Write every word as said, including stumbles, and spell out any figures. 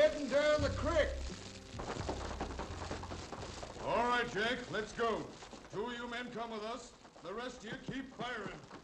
heading down the creek. All right, Jake, let's go. Two of you men come with us. The rest of you keep firing.